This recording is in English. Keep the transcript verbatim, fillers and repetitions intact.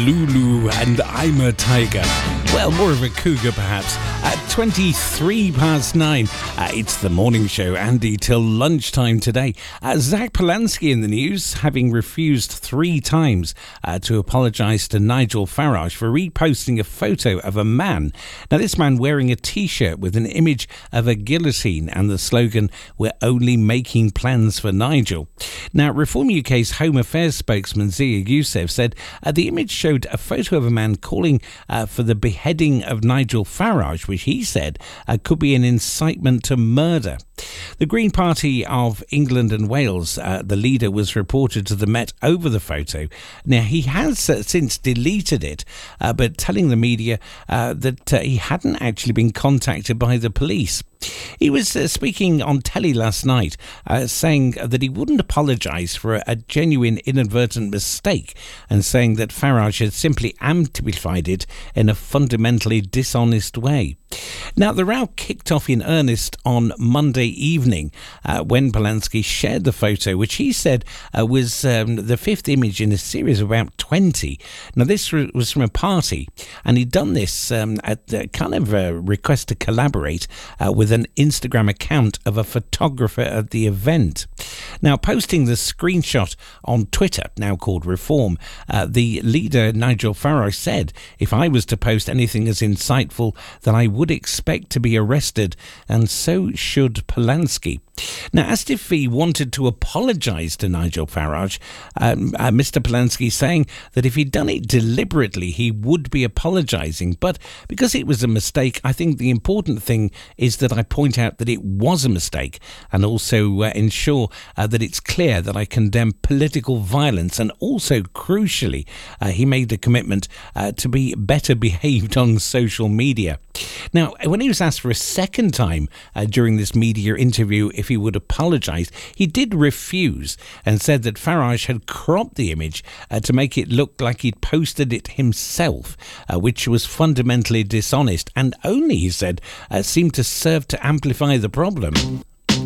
Lulu and I'm a Tiger. Well, more of a cougar perhaps. At twenty-three past nine, uh, it's the morning show, Andy, till lunchtime today. Uh, Zach Polanski in the news, having refused three times uh, to apologise to Nigel Farage for reposting a photo of a man. Now, this man wearing a T-shirt with an image of a guillotine and the slogan, "We're only making plans for Nigel." Now, Reform U K's Home Affairs spokesman Zia Youssef said uh, the image showed a photo of a man calling uh, for the beheading of Nigel Farage, which he said uh, could be an incitement to murder. The Green Party of England and Wales, uh, the leader, was reported to the Met over the photo. Now, he has uh, since deleted it, uh, but telling the media uh, that uh, he hadn't actually been contacted by the police. He was uh, speaking on telly last night, uh, saying that he wouldn't apologise for a, a genuine inadvertent mistake, and saying that Farage had simply amplified it in a fundamentally dishonest way. Now, the row kicked off in earnest on Monday evening uh, when Polanski shared the photo, which he said uh, was um, the fifth image in a series of about twenty. Now, this was from a party, and he'd done this um, at the kind of a request to collaborate uh, with an Instagram account of a photographer at the event. Now, posting the screenshot on Twitter, now called Reform, uh, the leader, Nigel Farage, said, "If I was to post anything as insightful, then I would expect to be arrested, and so should Polanski." Now, asked if he wanted to apologise to Nigel Farage, um, uh, Mister Polanski saying that if he'd done it deliberately, he would be apologising. But because it was a mistake, I think the important thing is that I point out that it was a mistake, and also uh, ensure uh, that it's clear that I condemn political violence. And also, crucially, uh, he made a commitment uh, to be better behaved on social media. Now, when he was asked for a second time uh, during this media interview if he would apologise, he did refuse and said that Farage had cropped the image uh, to make it look like he'd posted it himself, uh, which was fundamentally dishonest and only, he said, uh, seemed to serve to amplify the problem.